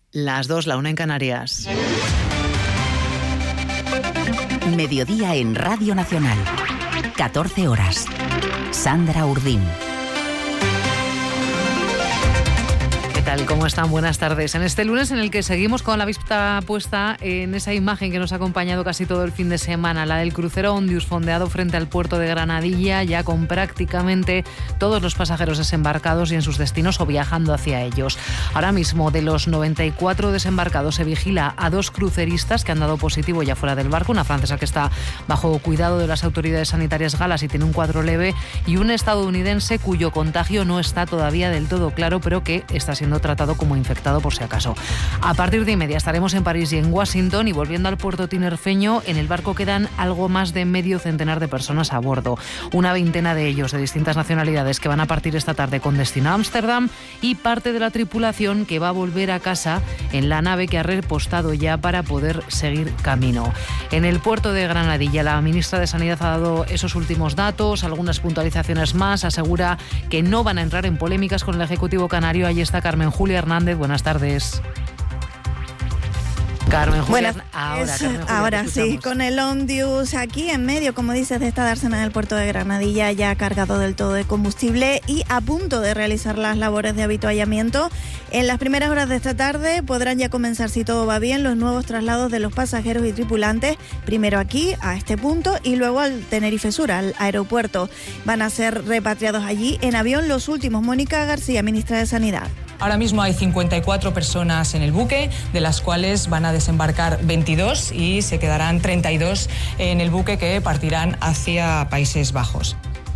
Las 2, la 1 en Canarias. Mediodía en Radio Nacional. 14 horas. Sandra Urdín. ¿Qué tal? ¿Cómo están? Buenas tardes. En este lunes en el que seguimos con la vista puesta en esa imagen que nos ha acompañado casi todo el fin de semana, la del crucero Ondius fondeado frente al puerto de Granadilla, ya con prácticamente todos los pasajeros desembarcados y en sus destinos o viajando hacia ellos. Ahora mismo, de los 94 desembarcados, se vigila a 2 cruceristas que han dado positivo ya fuera del barco, una francesa que está bajo cuidado de las autoridades sanitarias galas y tiene un cuadro leve, y un estadounidense cuyo contagio no está todavía del todo claro, pero que está siendo tratado como infectado por si acaso. A partir de 1:30 estaremos en París y en Washington, y volviendo al puerto tinerfeño, en el barco quedan algo más de medio centenar de personas a bordo. Una veintena de ellos de distintas nacionalidades que van a partir esta tarde con destino a Ámsterdam, y parte de la tripulación que va a volver a casa en la nave que ha repostado ya para poder seguir camino. En el puerto de Granadilla, la ministra de Sanidad ha dado esos últimos datos, algunas puntualizaciones más, asegura que no van a entrar en polémicas con el Ejecutivo canario. Ahí está Carmen Julia Hernández, buenas tardes. Carmen Julia, ahora sí, con el Ondius aquí en medio, como dices, de esta dársena en el puerto de Granadilla, ya cargado del todo de combustible y a punto de realizar las labores de avituallamiento. En las primeras horas de esta tarde podrán ya comenzar, si todo va bien, los nuevos traslados de los pasajeros y tripulantes, primero aquí, a este punto, y luego al Tenerife Sur, al aeropuerto. Van a ser repatriados allí en avión los últimos. Mónica García, ministra de Sanidad. Ahora mismo hay 54 personas en el buque, de las cuales van a desembarcar 22 y se quedarán 32 en el buque que partirán hacia Países Bajos.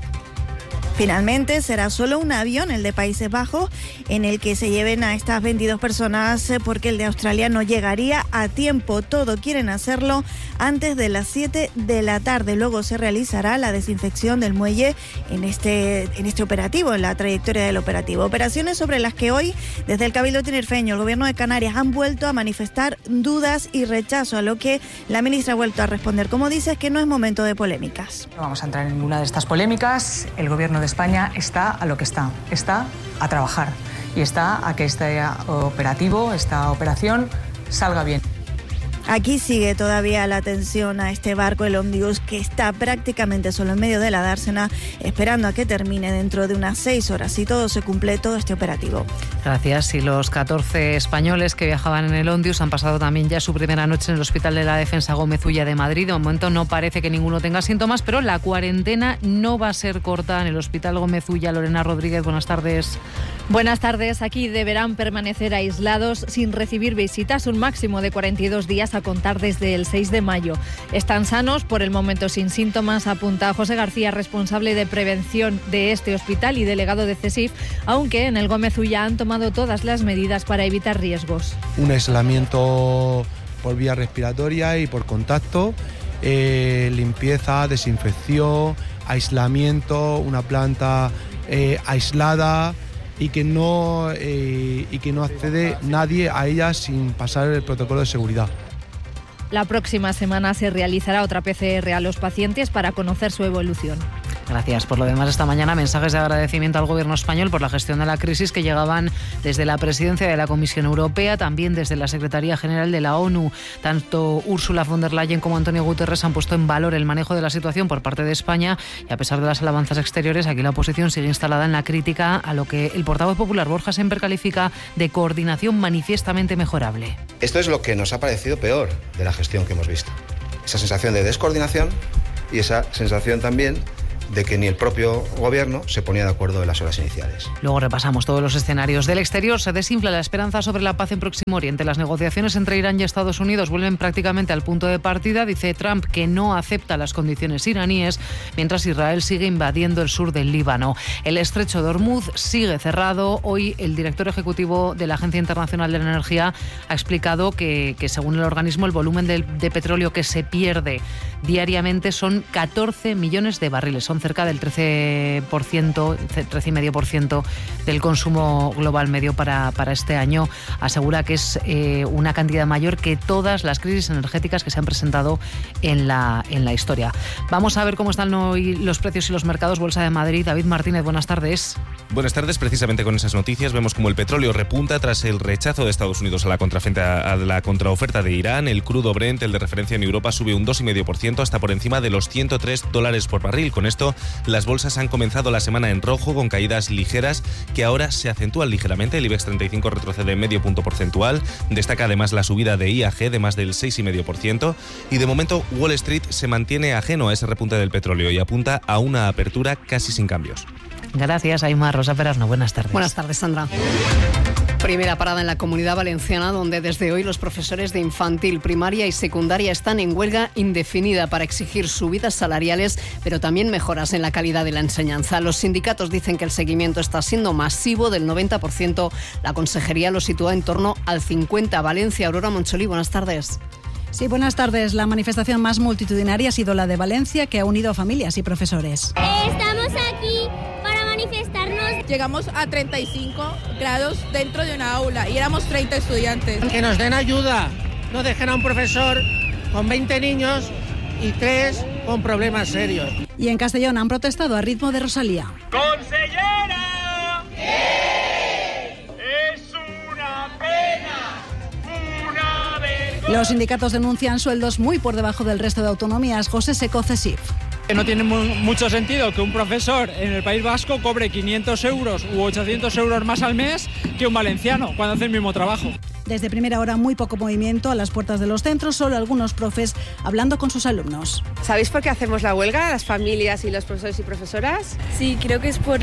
Finalmente será solo un avión, el de Países Bajos, en el que se lleven a estas 22 personas, porque el de Australia no llegaría a tiempo. Todo quieren hacerlo antes de las 7 de la tarde. Luego se realizará la desinfección del muelle en este operativo, en la trayectoria del operativo. Operaciones sobre las que hoy, desde el Cabildo Tinerfeño, el Gobierno de Canarias, han vuelto a manifestar dudas y rechazo, a lo que la ministra ha vuelto a responder. Como dices, que no es momento de polémicas. No vamos a entrar en ninguna de estas polémicas. El Gobierno de España está a lo que está a trabajar y está a que este operativo, esta operación salga bien. Aquí sigue todavía la atención a este barco, el Ondius, que está prácticamente solo en medio de la dársena, esperando a que termine dentro de unas 6 horas, si todo se cumple, todo este operativo. Gracias. Y los 14 españoles que viajaban en el Ondius han pasado también ya su primera noche en el Hospital de la Defensa Gómez Ulla de Madrid. De momento no parece que ninguno tenga síntomas, pero la cuarentena no va a ser corta en el Hospital Gómez Ulla. Lorena Rodríguez, buenas tardes. Buenas tardes. Aquí deberán permanecer aislados sin recibir visitas un máximo de 42 días a contar desde el 6 de mayo. Están sanos, por el momento sin síntomas, apunta José García, responsable de prevención de este hospital y delegado de CESIF, aunque en el Gómez Ulla han tomado todas las medidas para evitar riesgos. Un aislamiento por vía respiratoria y por contacto, limpieza, desinfección, aislamiento, una planta aislada y que no accede nadie a ella sin pasar el protocolo de seguridad. La próxima semana se realizará otra PCR a los pacientes para conocer su evolución. Gracias. Por lo demás, esta mañana mensajes de agradecimiento al Gobierno español por la gestión de la crisis que llegaban desde la presidencia de la Comisión Europea, también desde la Secretaría General de la ONU. Tanto Ursula von der Leyen como Antonio Guterres han puesto en valor el manejo de la situación por parte de España, y a pesar de las alabanzas exteriores, aquí la oposición sigue instalada en la crítica a lo que el portavoz popular Borja Semper califica de coordinación manifiestamente mejorable. Esto es lo que nos ha parecido peor de la gestión que hemos visto. Esa sensación de descoordinación y esa sensación también de que ni el propio gobierno se ponía de acuerdo en las horas iniciales. Luego repasamos todos los escenarios. Del exterior se desinfla la esperanza sobre la paz en Próximo Oriente. Las negociaciones entre Irán y Estados Unidos vuelven prácticamente al punto de partida. Dice Trump que no acepta las condiciones iraníes, mientras Israel sigue invadiendo el sur del Líbano. El estrecho de Hormuz sigue cerrado. Hoy el director ejecutivo de la Agencia Internacional de la Energía ha explicado que según el organismo, el volumen de petróleo que se pierde diariamente son 14 millones de barriles. son cerca del 13,5% del consumo global medio para este año. Asegura que es una cantidad mayor que todas las crisis energéticas que se han presentado en la historia. Vamos a ver cómo están hoy los precios y los mercados. Bolsa de Madrid. David Martínez, buenas tardes. Buenas tardes. Precisamente con esas noticias vemos como el petróleo repunta tras el rechazo de Estados Unidos a la contraoferta de Irán. El crudo Brent, el de referencia en Europa, sube un 2,5% hasta por encima de los $103 por barril. Con esto, las bolsas han comenzado la semana en rojo con caídas ligeras que ahora se acentúan ligeramente. El IBEX 35 retrocede medio punto porcentual. Destaca además la subida de IAG de más del 6,5%. Y de momento, Wall Street se mantiene ajeno a ese repunte del petróleo y apunta a una apertura casi sin cambios. Gracias, Aymar. Rosa Perasno, buenas tardes. Buenas tardes, Sandra. Primera parada en la Comunidad Valenciana, donde desde hoy los profesores de infantil, primaria y secundaria están en huelga indefinida para exigir subidas salariales, pero también mejoras en la calidad de la enseñanza. Los sindicatos dicen que el seguimiento está siendo masivo, del 90%. La consejería lo sitúa en torno al 50%. Valencia, Aurora Moncholí, buenas tardes. Sí, buenas tardes. La manifestación más multitudinaria ha sido la de Valencia, que ha unido a familias y profesores. Estamos aquí para manifestarnos. Llegamos a 35 grados dentro de una aula y éramos 30 estudiantes. Que nos den ayuda, no dejen a un profesor con 20 niños y 3 con problemas serios. Y en Castellón han protestado a ritmo de Rosalía. ¡Consellera! ¡Es una pena! ¡Una vergüenza! Los sindicatos denuncian sueldos muy por debajo del resto de autonomías. José Seco, CESIF. No tiene mucho sentido que un profesor en el País Vasco cobre 500 euros u 800 euros más al mes que un valenciano cuando hace el mismo trabajo. Desde primera hora muy poco movimiento a las puertas de los centros, solo algunos profes hablando con sus alumnos. ¿Sabéis por qué hacemos la huelga, las familias y los profesores y profesoras? Sí, creo que es por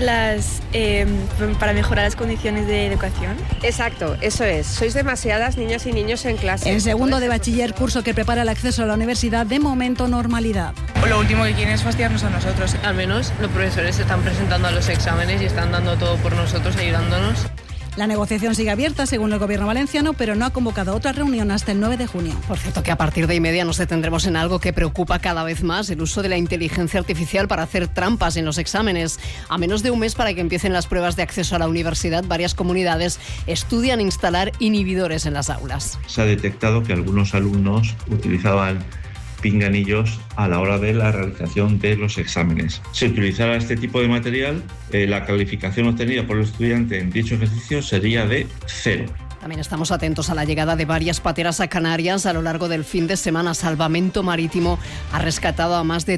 para mejorar las condiciones de educación. Exacto, eso es. Sois demasiadas niñas y niños en clase. En segundo de bachiller, curso que prepara el acceso a la universidad, de momento normalidad. Lo último que quieren es fastidiarnos a nosotros. Al menos los profesores se están presentando a los exámenes y están dando todo por nosotros, ayudándonos. La negociación sigue abierta, según el gobierno valenciano, pero no ha convocado otra reunión hasta el 9 de junio. Por cierto, que a partir de 1:30 nos detendremos en algo que preocupa cada vez más: el uso de la inteligencia artificial para hacer trampas en los exámenes. A menos de un mes para que empiecen las pruebas de acceso a la universidad, varias comunidades estudian instalar inhibidores en las aulas. Se ha detectado que algunos alumnos utilizaban pinganillos a la hora de la realización de los exámenes. Si utilizara este tipo de material, la calificación obtenida por el estudiante en dicho ejercicio sería de 0. También estamos atentos a la llegada de varias pateras a Canarias a lo largo del fin de semana. Salvamento Marítimo ha rescatado a más de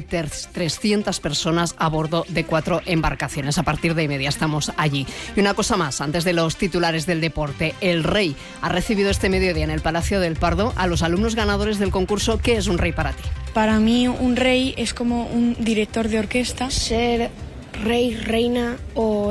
300 personas a bordo de 4 embarcaciones. A partir de 1:30 estamos allí. Y una cosa más, antes de los titulares del deporte: el Rey ha recibido este mediodía en el Palacio del Pardo a los alumnos ganadores del concurso ¿Qué es un rey para ti? Para mí, un rey es como un director de orquesta. Ser rey, reina o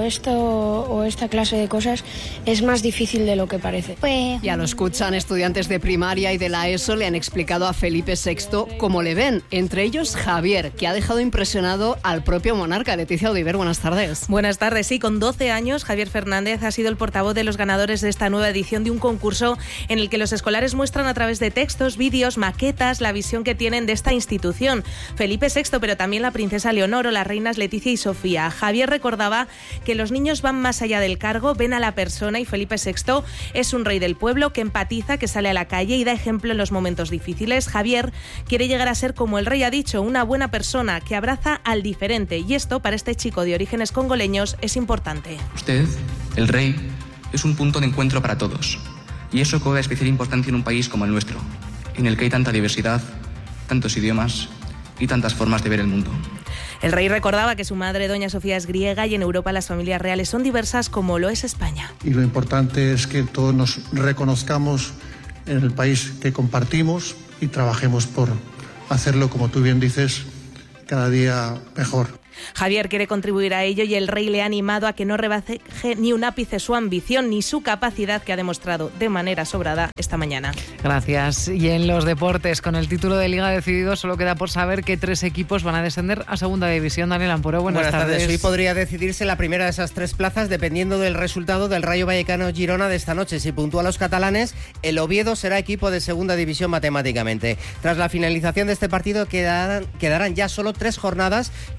esta clase de cosas es más difícil de lo que parece. Ya lo escuchan, estudiantes de primaria y de la ESO le han explicado a Felipe VI cómo le ven, entre ellos Javier, que ha dejado impresionado al propio monarca. Leticia Odiver, buenas tardes. Buenas tardes, sí, con 12 años Javier Fernández ha sido el portavoz de los ganadores de esta nueva edición de un concurso en el que los escolares muestran a través de textos, vídeos, maquetas, la visión que tienen de esta institución. Felipe VI, pero también la princesa Leonor o las reinas Leticia y Sofía. Javier recordaba que los niños van más allá del cargo, ven a la persona, y Felipe VI es un rey del pueblo que empatiza, que sale a la calle y da ejemplo en los momentos difíciles. Javier quiere llegar a ser, como el rey ha dicho, una buena persona que abraza al diferente, y esto para este chico de orígenes congoleños es importante. Usted, el rey, es un punto de encuentro para todos, y eso cobra especial importancia en un país como el nuestro, en el que hay tanta diversidad, tantos idiomas y tantas formas de ver el mundo. El rey recordaba que su madre, doña Sofía, es griega y en Europa las familias reales son diversas, como lo es España. Y lo importante es que todos nos reconozcamos en el país que compartimos y trabajemos por hacerlo, como tú bien dices, cada día mejor. Javier quiere contribuir a ello y el rey le ha animado a que no rebaje ni un ápice su ambición ni su capacidad, que ha demostrado de manera sobrada esta mañana. Gracias. Y en los deportes, con el título de Liga decidido, solo queda por saber que 3 equipos van a descender a Segunda División. Daniel Ampuro, buenas tardes. Hoy podría decidirse la primera de esas 3 plazas dependiendo del resultado del Rayo Vallecano-Girona de esta noche. Si puntúan los catalanes, el Oviedo será equipo de Segunda División matemáticamente. Tras la finalización de este partido quedarán ya solo 3 jornadas que empezarán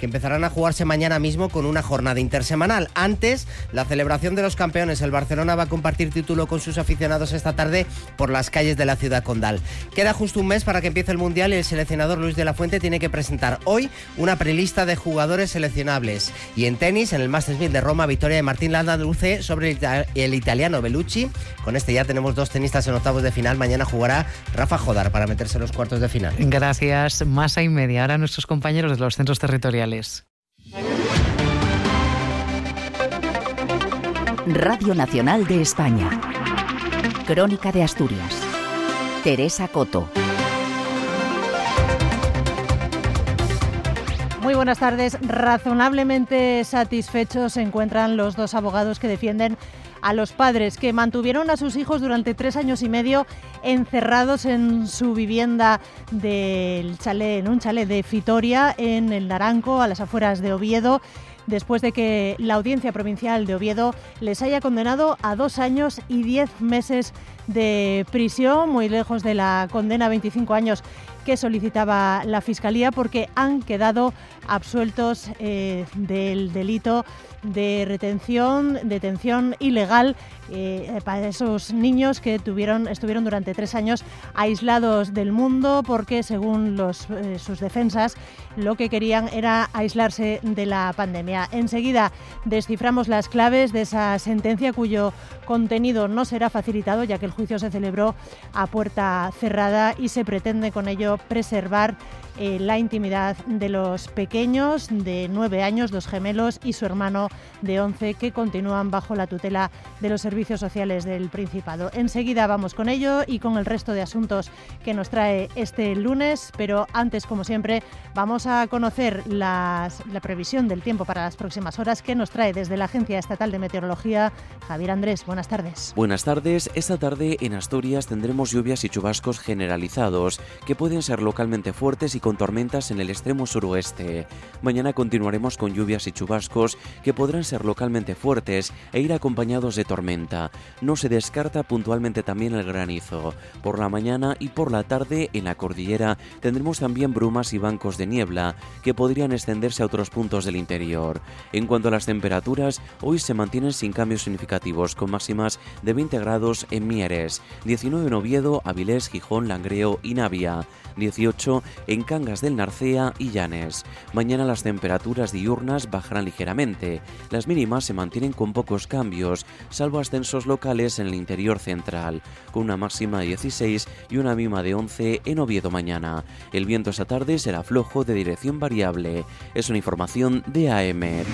a jugarse mañana mismo con una jornada intersemanal. Antes, la celebración de los campeones. El Barcelona va a compartir título con sus aficionados esta tarde por las calles de la ciudad condal. Queda justo un mes para que empiece el Mundial y el seleccionador Luis de la Fuente tiene que presentar hoy una prelista de jugadores seleccionables. Y en tenis, en el Masters 1000 de Roma, victoria de Martín Landaluce sobre el italiano Bellucci. Con este ya tenemos 2 tenistas en octavos de final. Mañana jugará Rafa Jodar para meterse en los cuartos de final. Gracias. Masa y media. Ahora nuestros compañeros de los centros territoriales. Radio Nacional de España. Crónica de Asturias. Teresa Coto. Muy buenas tardes. Razonablemente satisfechos se encuentran los 2 abogados que defienden a los padres que mantuvieron a sus hijos durante 3 años y medio encerrados en su vivienda del chalet, en un chalet de Fitoria, en el Naranco, a las afueras de Oviedo, después de que la Audiencia Provincial de Oviedo les haya condenado a 2 años y 10 meses de prisión, muy lejos de la condena a 25 años que solicitaba la Fiscalía, porque han quedado absueltos del delito de detención ilegal para esos niños que estuvieron durante 3 años aislados del mundo, porque según sus defensas lo que querían era aislarse de la pandemia. Enseguida desciframos las claves de esa sentencia, cuyo contenido no será facilitado, ya que el juicio se celebró a puerta cerrada y se pretende con ello preservar la intimidad de los pequeños de 9 años, 2 gemelos, y su hermano de 11, que continúan bajo la tutela de los servicios sociales del Principado. Enseguida vamos con ello y con el resto de asuntos que nos trae este lunes, pero antes, como siempre, vamos a conocer la previsión del tiempo para las próximas horas que nos trae desde la Agencia Estatal de Meteorología Javier Andrés. Buenas tardes. Buenas tardes. Esta tarde en Asturias tendremos lluvias y chubascos generalizados que pueden ser localmente fuertes y con tormentas en el extremo suroeste. Mañana continuaremos con lluvias y chubascos que podrán ser localmente fuertes e ir acompañados de tormenta. No se descarta puntualmente también el granizo. Por la mañana y por la tarde en la cordillera tendremos también brumas y bancos de niebla que podrían extenderse a otros puntos del interior. En cuanto a las temperaturas, hoy se mantienen sin cambios significativos, con máximas de 20 grados en Mieres, 19 en Oviedo, Avilés, Gijón, Langreo y Navia, 18 en Cangas del Narcea y Llanes. Mañana las temperaturas diurnas bajarán ligeramente. Las mínimas se mantienen con pocos cambios, salvo ascensos locales en el interior central, con una máxima de 16 y una mínima de 11 en Oviedo mañana. El viento esta tarde será flojo de dirección variable. Es una información de AEMET.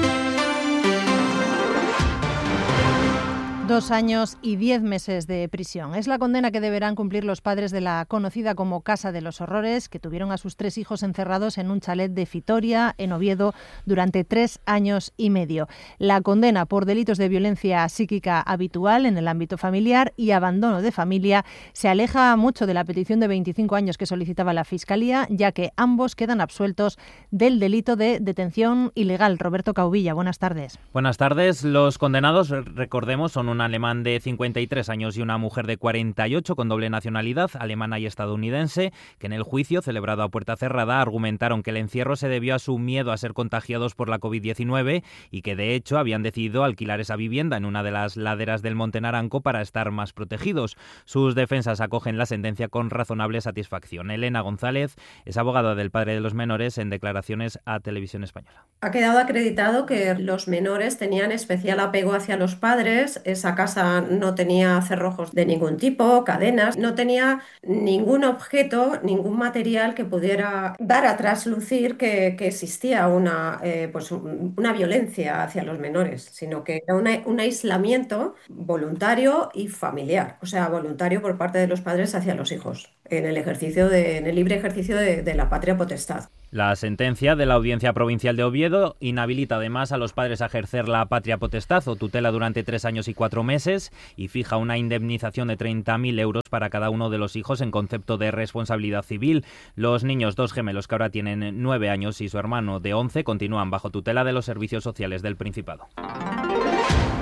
2 años y 10 meses de prisión. Es la condena que deberán cumplir los padres de la conocida como Casa de los Horrores, que tuvieron a sus 3 hijos encerrados en un chalet de Fitoria, en Oviedo, durante 3 años y medio. La condena por delitos de violencia psíquica habitual en el ámbito familiar y abandono de familia se aleja mucho de la petición de 25 años que solicitaba la Fiscalía, ya que ambos quedan absueltos del delito de detención ilegal. Roberto Caubilla, buenas tardes. Buenas tardes. Los condenados, recordemos, son un alemán de 53 años y una mujer de 48 con doble nacionalidad, alemana y estadounidense, que en el juicio, celebrado a puerta cerrada, argumentaron que el encierro se debió a su miedo a ser contagiados por la COVID-19 y que, de hecho, habían decidido alquilar esa vivienda en una de las laderas del Monte Naranco para estar más protegidos. Sus defensas acogen la sentencia con razonable satisfacción. Elena González es abogada del padre de los menores en declaraciones a Televisión Española. Ha quedado acreditado que los menores tenían especial apego hacia los padres. Esa casa no tenía cerrojos de ningún tipo, cadenas, no tenía ningún objeto, ningún material que pudiera dar a traslucir que existía una violencia hacia los menores, sino que era un aislamiento voluntario y familiar, o sea, voluntario por parte de los padres hacia los hijos, en el libre ejercicio de la patria potestad. La sentencia de la Audiencia Provincial de Oviedo inhabilita además a los padres a ejercer la patria potestad o tutela durante 3 años y 4 meses y fija una indemnización de 30.000 euros para cada uno de los hijos en concepto de responsabilidad civil. Los niños, 2 gemelos que ahora tienen 9 años y su hermano de 11 continúan bajo tutela de los servicios sociales del Principado.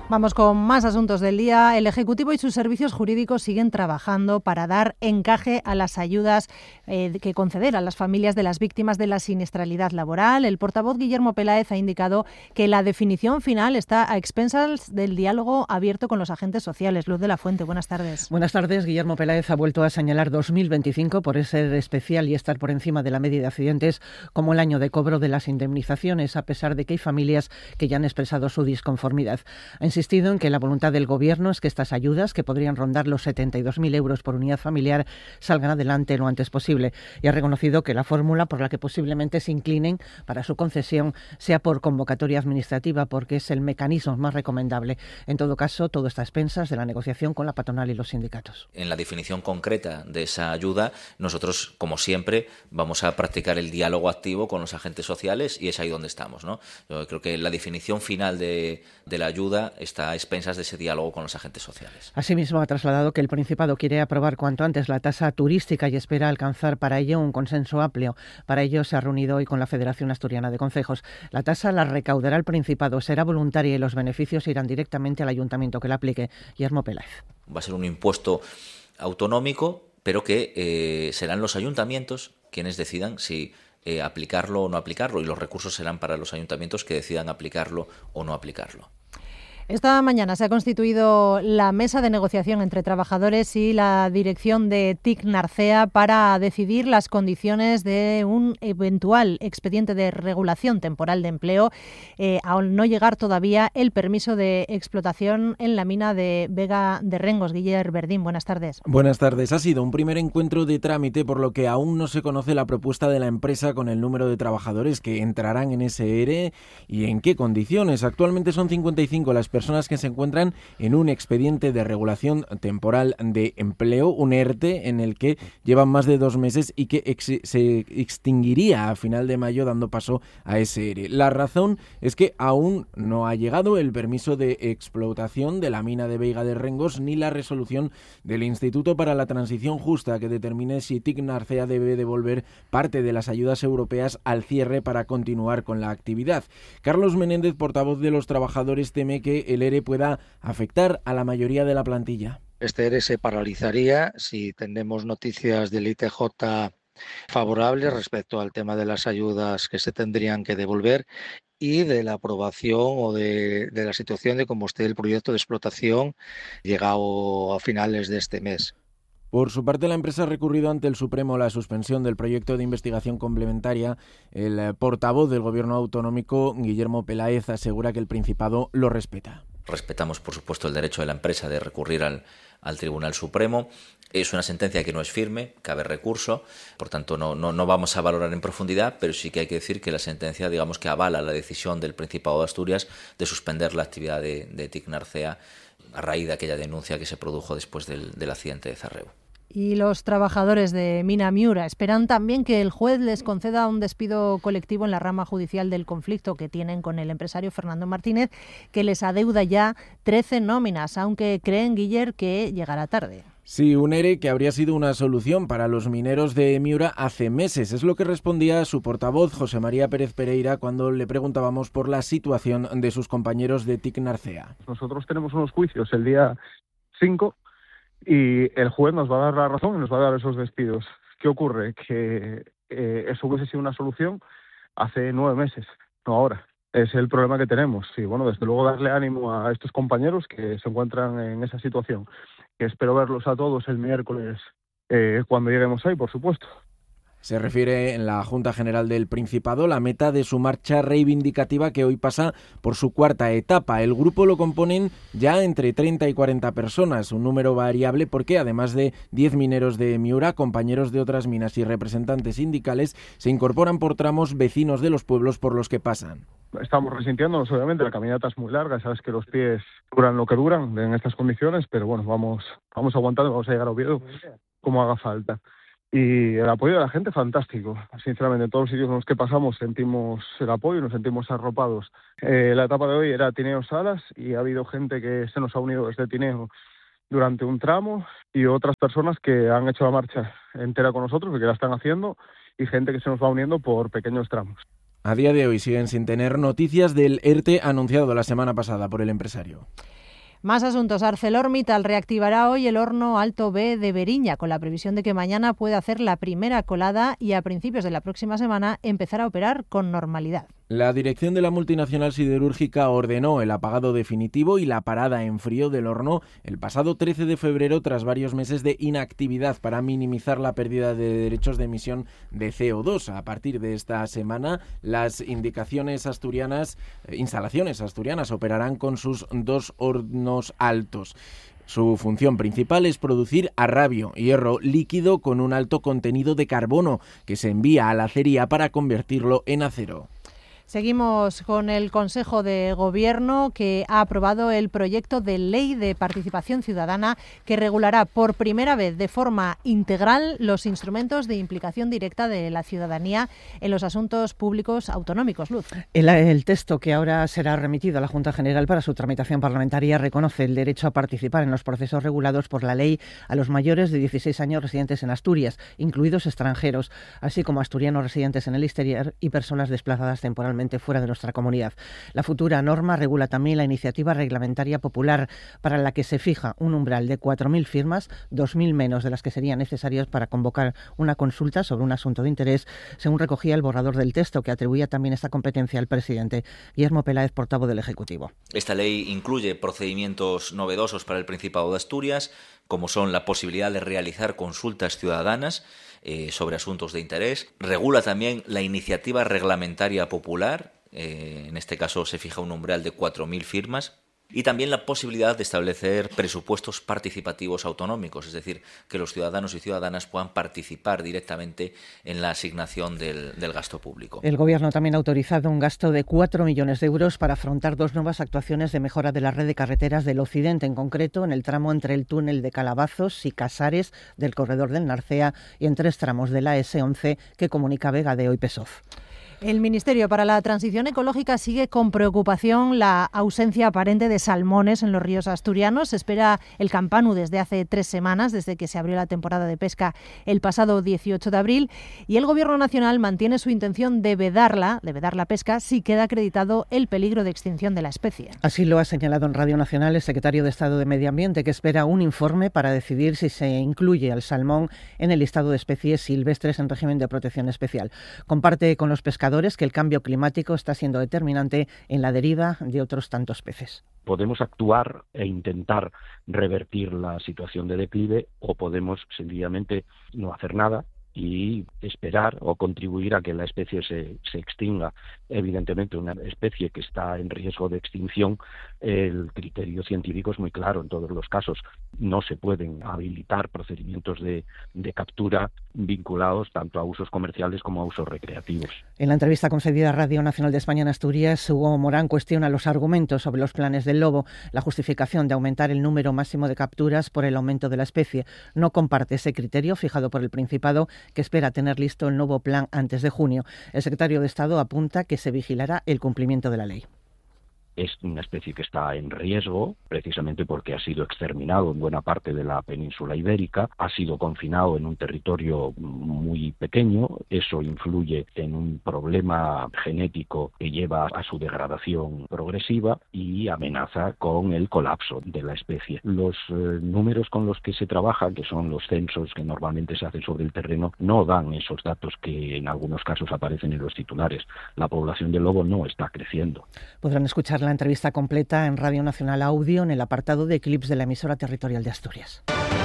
Vamos con más asuntos del día. El Ejecutivo y sus servicios jurídicos siguen trabajando para dar encaje a las ayudas que conceder a las familias de las víctimas de la siniestralidad laboral. El portavoz Guillermo Peláez ha indicado que la definición final está a expensas del diálogo abierto con los agentes sociales. Luz de la Fuente, buenas tardes. Buenas tardes. Guillermo Peláez ha vuelto a señalar 2025 por ser especial y estar por encima de la media de accidentes como el año de cobro de las indemnizaciones, a pesar de que hay familias que ya han expresado su disconformidad. Ha insistido en que la voluntad del Gobierno es que estas ayudas, que podrían rondar los 72.000 euros por unidad familiar, salgan adelante lo antes posible, y ha reconocido que la fórmula por la que posiblemente se inclinen para su concesión sea por convocatoria administrativa, porque es el mecanismo más recomendable. En todo caso, todo está a expensas de la negociación con la patronal y los sindicatos. En la definición concreta de esa ayuda, nosotros, como siempre, vamos a practicar el diálogo activo con los agentes sociales, y es ahí donde estamos, ¿no? Yo creo que la definición final de la ayuda está a expensas de ese diálogo con los agentes sociales. Asimismo, ha trasladado que el Principado quiere aprobar cuanto antes la tasa turística y espera alcanzar para ello un consenso amplio. Para ello se ha reunido hoy con la Federación Asturiana de Concejos. La tasa la recaudará el Principado, será voluntaria y los beneficios irán directamente al ayuntamiento que la aplique. Guillermo Peláez. Va a ser un impuesto autonómico, pero que serán los ayuntamientos quienes decidan si aplicarlo o no aplicarlo, y los recursos serán para los ayuntamientos que decidan aplicarlo o no aplicarlo. Esta mañana se ha constituido la mesa de negociación entre trabajadores y la dirección de TIC Narcea para decidir las condiciones de un eventual expediente de regulación temporal de empleo, al no llegar todavía el permiso de explotación en la mina de Vega de Rengos. Guillermo Verdín, buenas tardes. Buenas tardes. Ha sido un primer encuentro de trámite, por lo que aún no se conoce la propuesta de la empresa con el número de trabajadores que entrarán en ese ERE y en qué condiciones. Actualmente son 55 las personas que se encuentran en un expediente de regulación temporal de empleo, un ERTE, en el que llevan más de 2 meses y que se extinguiría a final de mayo, dando paso a ese ERE. La razón es que aún no ha llegado el permiso de explotación de la mina de Vega de Rengos ni la resolución del Instituto para la Transición Justa que determine si TIC Narcea debe devolver parte de las ayudas europeas al cierre para continuar con la actividad. Carlos Menéndez, portavoz de los trabajadores, teme que el ERE pueda afectar a la mayoría de la plantilla. Este ERE se paralizaría si tenemos noticias del ITJ favorables respecto al tema de las ayudas que se tendrían que devolver y de la aprobación o de la situación de cómo esté el proyecto de explotación llegado a finales de este mes. Por su parte, la empresa ha recurrido ante el Supremo la suspensión del proyecto de investigación complementaria. El portavoz del Gobierno autonómico, Guillermo Peláez, asegura que el Principado lo respeta. Respetamos, por supuesto, el derecho de la empresa de recurrir al Tribunal Supremo. Es una sentencia que no es firme, cabe recurso, por tanto no vamos a valorar en profundidad, pero sí que hay que decir que la sentencia, digamos, que avala la decisión del Principado de Asturias de suspender la actividad de TIC Narcea a raíz de aquella denuncia que se produjo después del accidente de Zarreu. Y los trabajadores de Mina Miura esperan también que el juez les conceda un despido colectivo en la rama judicial del conflicto que tienen con el empresario Fernando Martínez, que les adeuda ya 13 nóminas, aunque creen, Guiller, que llegará tarde. Sí, un ERE que habría sido una solución para los mineros de Miura hace meses. Es lo que respondía su portavoz, José María Pérez Pereira, cuando le preguntábamos por la situación de sus compañeros de TIC Narcea. Nosotros tenemos unos juicios el día 5 y el juez nos va a dar la razón y nos va a dar esos despidos. ¿Qué ocurre? Que eso hubiese sido una solución hace 9 meses, no ahora. Es el problema que tenemos. Y bueno, desde luego darle ánimo a estos compañeros que se encuentran en esa situación. Que espero verlos a todos el miércoles cuando lleguemos ahí, por supuesto. Se refiere en la Junta General del Principado la meta de su marcha reivindicativa, que hoy pasa por su 4ª etapa. El grupo lo componen ya entre 30 y 40 personas, un número variable porque además de 10 mineros de Miura, compañeros de otras minas y representantes sindicales, se incorporan por tramos vecinos de los pueblos por los que pasan. Estamos resintiéndonos, obviamente, la caminata es muy larga, sabes que los pies duran lo que duran en estas condiciones, pero bueno, vamos aguantando, vamos a llegar a Oviedo como haga falta. Y el apoyo de la gente fantástico, sinceramente en todos los sitios en los que pasamos sentimos el apoyo y nos sentimos arropados. La etapa de hoy era Tineo-Salas y ha habido gente que se nos ha unido desde Tineo durante un tramo y otras personas que han hecho la marcha entera con nosotros y que la están haciendo y gente que se nos va uniendo por pequeños tramos. A día de hoy siguen sin tener noticias del ERTE anunciado la semana pasada por el empresario. Más asuntos. ArcelorMittal reactivará hoy el horno Alto B de Beriña, con la previsión de que mañana pueda hacer la primera colada y a principios de la próxima semana empezar a operar con normalidad. La dirección de la multinacional siderúrgica ordenó el apagado definitivo y la parada en frío del horno el pasado 13 de febrero tras varios meses de inactividad para minimizar la pérdida de derechos de emisión de CO2. A partir de esta semana, las instalaciones asturianas operarán con sus 2 hornos altos. Su función principal es producir arrabio, hierro líquido con un alto contenido de carbono que se envía a la acería para convertirlo en acero. Seguimos con el Consejo de Gobierno, que ha aprobado el proyecto de ley de participación ciudadana que regulará por primera vez de forma integral los instrumentos de implicación directa de la ciudadanía en los asuntos públicos autonómicos. Luz. El texto que ahora será remitido a la Junta General para su tramitación parlamentaria reconoce el derecho a participar en los procesos regulados por la ley a los mayores de 16 años residentes en Asturias, incluidos extranjeros, así como asturianos residentes en el exterior y personas desplazadas temporalmente fuera de nuestra comunidad. La futura norma regula también la iniciativa reglamentaria popular, para la que se fija un umbral de 4.000 firmas, 2.000 menos de las que serían necesarias para convocar una consulta sobre un asunto de interés, según recogía el borrador del texto, que atribuía también esta competencia al presidente. Guillermo Peláez, portavoz del Ejecutivo. Esta ley incluye procedimientos novedosos para el Principado de Asturias, como son la posibilidad de realizar consultas ciudadanas sobre asuntos de interés. Regula también la iniciativa reglamentaria popular, en este caso se fija un umbral de 4.000 firmas, y también la posibilidad de establecer presupuestos participativos autonómicos, es decir, que los ciudadanos y ciudadanas puedan participar directamente en la asignación del gasto público. El Gobierno también ha autorizado un gasto de 4 millones de euros para afrontar 2 nuevas actuaciones de mejora de la red de carreteras del Occidente, en concreto en el tramo entre el túnel de Calabazos y Casares del corredor del Narcea y en 3 tramos de la S11 que comunica Vegadeo y Pesoz. El Ministerio para la Transición Ecológica sigue con preocupación la ausencia aparente de salmones en los ríos asturianos. Se espera el campanu desde hace 3 semanas, desde que se abrió la temporada de pesca el pasado 18 de abril, y el Gobierno Nacional mantiene su intención de vedar la pesca si queda acreditado el peligro de extinción de la especie. Así lo ha señalado en Radio Nacional el secretario de Estado de Medio Ambiente, que espera un informe para decidir si se incluye al salmón en el listado de especies silvestres en régimen de protección especial. Comparte con los pescadores que el cambio climático está siendo determinante en la deriva de otros tantos peces. Podemos actuar e intentar revertir la situación de declive, o podemos sencillamente no hacer nada y esperar o contribuir a que la especie se extinga. Evidentemente, una especie que está en riesgo de extinción, el criterio científico es muy claro en todos los casos. No se pueden habilitar procedimientos de captura vinculados tanto a usos comerciales como a usos recreativos. En la entrevista concedida a Radio Nacional de España en Asturias, Hugo Morán cuestiona los argumentos sobre los planes del lobo, la justificación de aumentar el número máximo de capturas por el aumento de la especie. No comparte ese criterio fijado por el Principado, que espera tener listo el nuevo plan antes de junio. El secretario de Estado apunta que se vigilará el cumplimiento de la ley. Es una especie que está en riesgo, precisamente porque ha sido exterminado en buena parte de la península ibérica, ha sido confinado en un territorio muy pequeño, eso influye en un problema genético que lleva a su degradación progresiva y amenaza con el colapso de la especie. Los números con los que se trabaja, que son los censos que normalmente se hacen sobre el terreno, no dan esos datos que en algunos casos aparecen en los titulares. La población de lobo no está creciendo. Podrán escuchar la entrevista completa en Radio Nacional Audio en el apartado de clips de la emisora territorial de Asturias.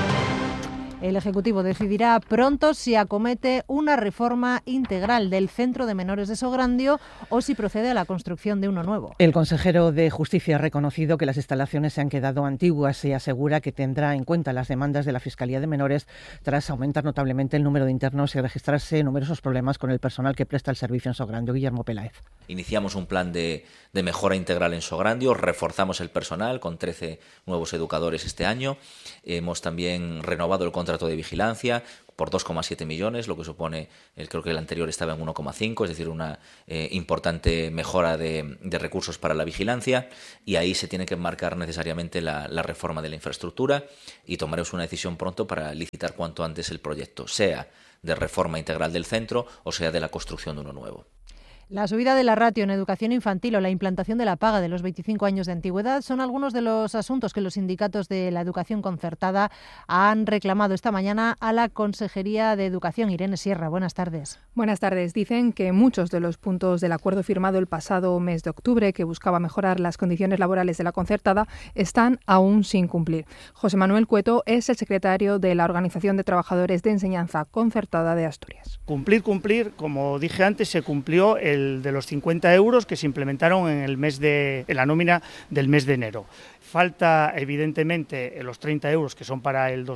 El Ejecutivo decidirá pronto si acomete una reforma integral del Centro de Menores de Sograndio o si procede a la construcción de uno nuevo. El consejero de Justicia ha reconocido que las instalaciones se han quedado antiguas y asegura que tendrá en cuenta las demandas de la Fiscalía de Menores tras aumentar notablemente el número de internos y registrarse numerosos problemas con el personal que presta el servicio en Sograndio. Guillermo Peláez. Iniciamos un plan de mejora integral en Sograndio, reforzamos el personal con 13 nuevos educadores este año, hemos también renovado el contrato de vigilancia por 2,7 millones, lo que supone, creo que el anterior estaba en 1,5, es decir, una importante mejora de recursos para la vigilancia, y ahí se tiene que enmarcar necesariamente la reforma de la infraestructura, y tomaremos una decisión pronto para licitar cuanto antes el proyecto, sea de reforma integral del centro o sea de la construcción de uno nuevo. La subida de la ratio en educación infantil o la implantación de la paga de los 25 años de antigüedad son algunos de los asuntos que los sindicatos de la educación concertada han reclamado esta mañana a la Consejería de Educación. Irene Sierra, buenas tardes. Buenas tardes. Dicen que muchos de los puntos del acuerdo firmado el pasado mes de octubre, que buscaba mejorar las condiciones laborales de la concertada, están aún sin cumplir. José Manuel Cueto es el secretario de la Organización de Trabajadores de Enseñanza Concertada de Asturias. Cumplir, como dije antes, se cumplió el de los 50 euros que se implementaron en la nómina del mes de enero. Falta, evidentemente, los 30 euros que son para el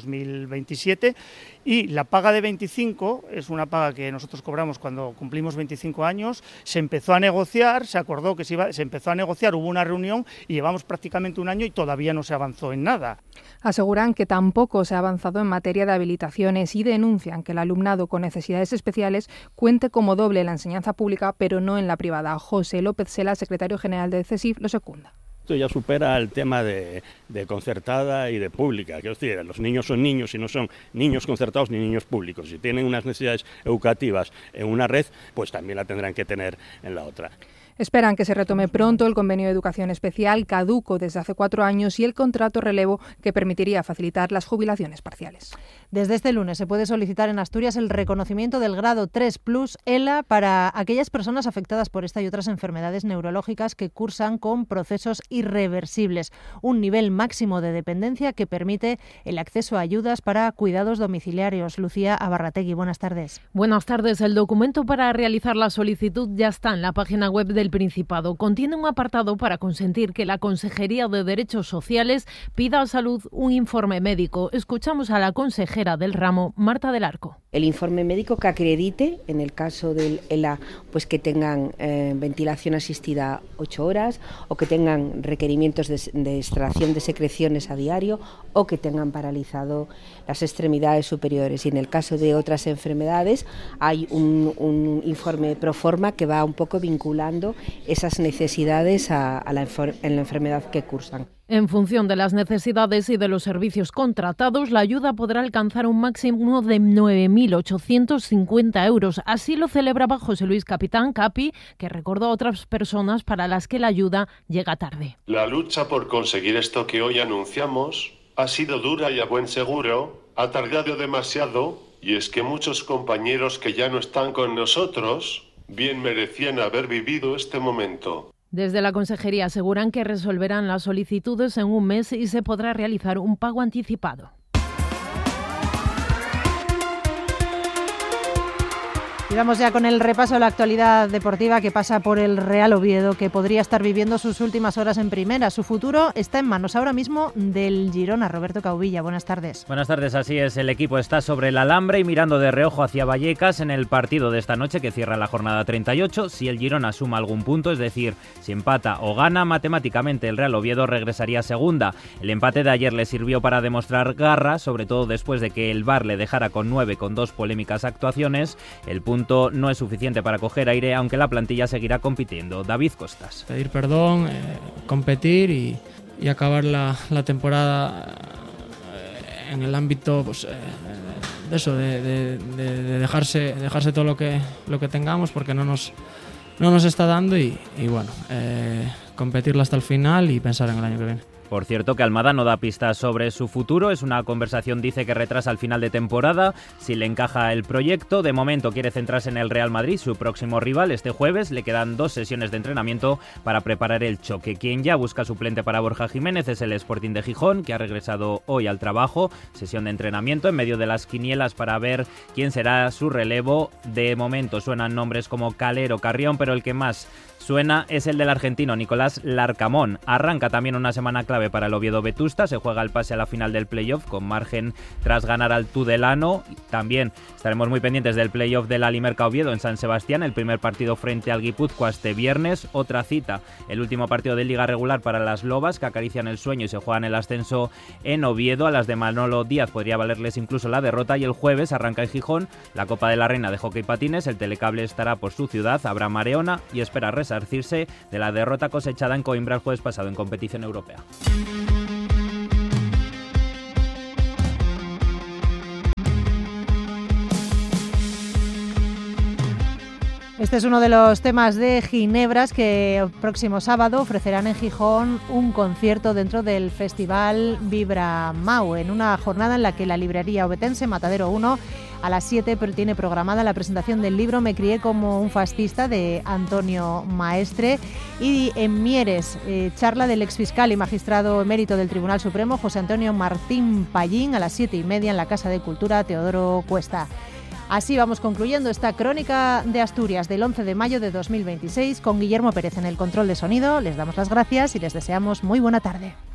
2027 y la paga de 25 es una paga que nosotros cobramos cuando cumplimos 25 años. Se empezó a negociar, se acordó que se empezó a negociar, hubo una reunión y llevamos prácticamente un año y todavía no se avanzó en nada. Aseguran que tampoco se ha avanzado en materia de habilitaciones y denuncian que el alumnado con necesidades especiales cuente como doble en la enseñanza pública, pero no en la privada. José López Sela, secretario general de CESIF, lo secunda. Esto ya supera el tema de concertada y de pública. Quiero decir, los niños son niños y no son niños concertados ni niños públicos. Si tienen unas necesidades educativas en una red, pues también la tendrán que tener en la otra. Esperan que se retome pronto el convenio de educación especial, caduco desde hace 4 años, y el contrato relevo, que permitiría facilitar las jubilaciones parciales. Desde este lunes se puede solicitar en Asturias el reconocimiento del grado 3+ ELA para aquellas personas afectadas por esta y otras enfermedades neurológicas que cursan con procesos irreversibles. Un nivel máximo de dependencia que permite el acceso a ayudas para cuidados domiciliarios. Lucía Abarrategui, buenas tardes. Buenas tardes. El documento para realizar la solicitud ya está en la página web del Principado. Contiene un apartado para consentir que la Consejería de Derechos Sociales pida a Salud un informe médico. Escuchamos a la consejera del ramo, Marta del Arco. El informe médico que acredite, en el caso del ELA, pues que tengan ventilación asistida 8 horas o que tengan requerimientos de extracción de secreciones a diario o que tengan paralizado las extremidades superiores. Y en el caso de otras enfermedades hay un informe pro forma que va un poco vinculando esas necesidades en la enfermedad que cursan. En función de las necesidades y de los servicios contratados, la ayuda podrá alcanzar un máximo de 9.850 euros. Así lo celebraba José Luis Capitán, Capi, que recordó a otras personas para las que la ayuda llega tarde. La lucha por conseguir esto que hoy anunciamos ha sido dura y a buen seguro, ha tardado demasiado, y es que muchos compañeros que ya no están con nosotros bien merecían haber vivido este momento. Desde la Consejería aseguran que resolverán las solicitudes en un mes y se podrá realizar un pago anticipado. Y vamos ya con el repaso de la actualidad deportiva que pasa por el Real Oviedo, que podría estar viviendo sus últimas horas en primera. Su futuro está en manos ahora mismo del Girona. Roberto Caubilla, buenas tardes. Buenas tardes, así es. El equipo está sobre el alambre y mirando de reojo hacia Vallecas en el partido de esta noche que cierra la jornada 38. Si el Girona suma algún punto, es decir, si empata o gana, matemáticamente el Real Oviedo regresaría a segunda. El empate de ayer le sirvió para demostrar garra, sobre todo después de que el VAR le dejara con 9 con 2 polémicas actuaciones. El punto no es suficiente para coger aire, aunque la plantilla seguirá compitiendo. David Costas. Pedir perdón, competir y acabar la temporada en el ámbito pues, de eso, de dejarse todo lo que tengamos, porque no nos está dando y bueno, competirla hasta el final y pensar en el año que viene. Por cierto, que Almada no da pistas sobre su futuro. Es una conversación, dice, que retrasa el final de temporada si le encaja el proyecto. De momento quiere centrarse en el Real Madrid, su próximo rival. Este jueves le quedan 2 sesiones de entrenamiento para preparar el choque. Quien ya busca suplente para Borja Jiménez es el Sporting de Gijón, que ha regresado hoy al trabajo. Sesión de entrenamiento en medio de las quinielas para ver quién será su relevo. De momento suenan nombres como Calero, Carrión, pero el que más suena es el del argentino Nicolás Larcamón. Arranca también una semana clave para el Oviedo Vetusta. Se juega el pase a la final del playoff con margen tras ganar al Tudelano. También estaremos muy pendientes del playoff del Alimerca Oviedo en San Sebastián. El primer partido frente al Guipúzcoa este viernes. Otra cita, el último partido de liga regular para las Lobas, que acarician el sueño y se juegan el ascenso en Oviedo. A las de Manolo Díaz podría valerles incluso la derrota. Y el jueves arranca en Gijón la Copa de la Reina de Hockey Patines. El Telecable estará por su ciudad. Habrá mareona y espera resarcirse de la derrota cosechada en Coimbra el jueves pasado en competición europea. Este es uno de los temas de Ginebras que el próximo sábado ofrecerán en Gijón un concierto dentro del festival Vibra Mau, en una jornada en la que la librería obetense Matadero 1 a las 7 tiene programada la presentación del libro Me crié como un fascista de Antonio Maestre, y en Mieres charla del exfiscal y magistrado emérito del Tribunal Supremo José Antonio Martín Pallín a las 7:30 en la Casa de Cultura Teodoro Cuesta. Así vamos concluyendo esta crónica de Asturias del 11 de mayo de 2026 con Guillermo Pérez en el control de sonido. Les damos las gracias y les deseamos muy buena tarde.